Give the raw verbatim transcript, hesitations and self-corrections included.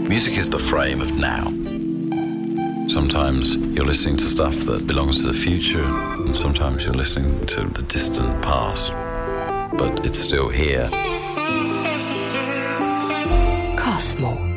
Music is the frame of now. Sometimes you're listening to stuff that belongs to the future, and sometimes you're listening to the distant past, but it's still here. Cosmo.